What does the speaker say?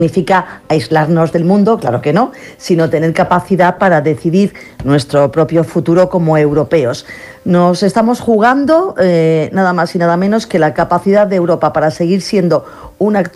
significa aislarnos del mundo, claro que no, sino tener capacidad para decidir nuestro propio futuro como europeos. Nos estamos jugando nada más y nada menos que la capacidad de Europa para seguir siendo un actor